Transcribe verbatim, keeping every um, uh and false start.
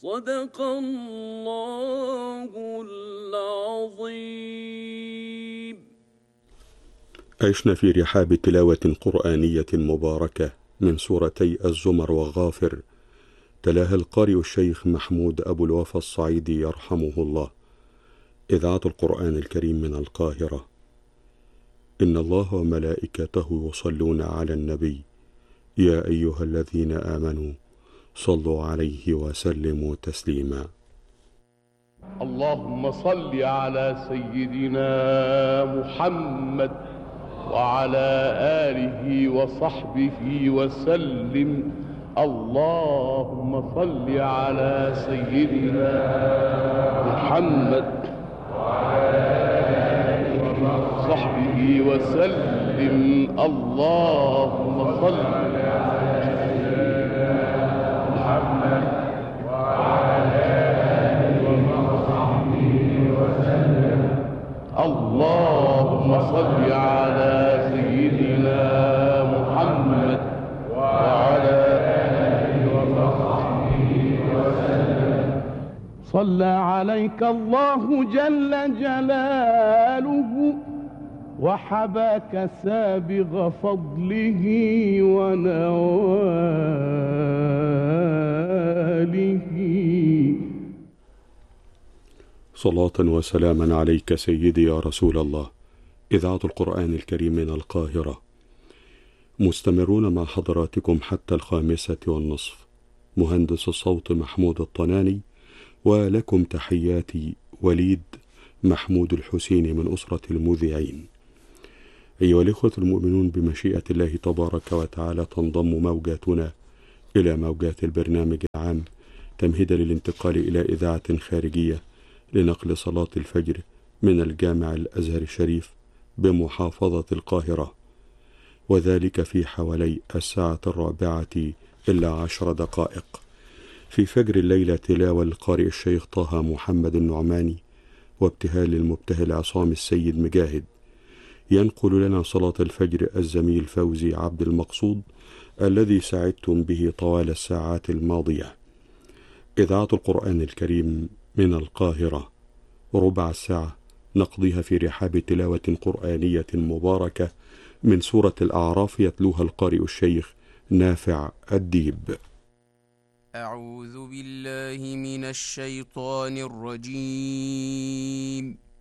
صدق الله العظيم. عشنا في رحاب تلاوة قرآنية مباركة من سورتي الزمر وغافر، تلاها القارئ الشيخ محمود أبو الوفا الصعيدي يرحمه الله. إذاعة القرآن الكريم من القاهرة. إن الله وملائكته يصلون على النبي يا أيها الذين آمنوا صلوا عليه وسلموا تسليما. اللهم صل على سيدنا محمد وعلى آله وصحبه وسلم. اللهم صل على سيدنا محمد وعلى آله وصحبه وسلم. اللهم صل على سيدنا محمد وعلى آله وصحبه وسلم. اللهم صل على سيدنا محمد وعلى آله وصحبه وسلم. صلى عليك الله جل جلاله وحباك سابغ فضله ونواله. صلاة وسلاما عليك سيدي يا رسول الله. إذاعة القرآن الكريم من القاهرة، مستمرون مع حضراتكم حتى الخامسة والنصف. مهندس الصوت محمود الطناني، ولكم تحياتي وليد محمود الحسيني من أسرة المذيعين. أيها الإخوة المؤمنون، بمشيئة الله تبارك وتعالى تنضم موجاتنا إلى موجات البرنامج العام تمهيدا للانتقال إلى إذاعة خارجية لنقل صلاة الفجر من الجامع الأزهر الشريف بمحافظة القاهرة، وذلك في حوالي الساعة الرابعة إلا عشر دقائق. في فجر الليلة تلاوة القارئ الشيخ طه محمد النعماني، وابتهال المبتهل عصام السيد مجاهد. ينقل لنا صلاة الفجر الزميل فوزي عبد المقصود الذي سعدتم به طوال الساعات الماضية. إذاعة القرآن الكريم من القاهرة، ربع الساعة نقضيها في رحاب تلاوة قرآنية مباركة من سورة الأعراف، يتلوها القارئ الشيخ نافع الديب. أعوذ بالله من الشيطان الرجيم.